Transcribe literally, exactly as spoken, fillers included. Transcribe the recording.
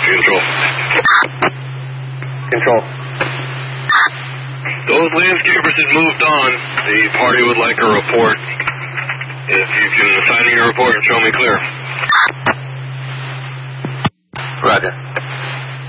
Control. Control. Those landscapers had moved on. The party would like a report. If you can sign me your report and show me clear. Roger.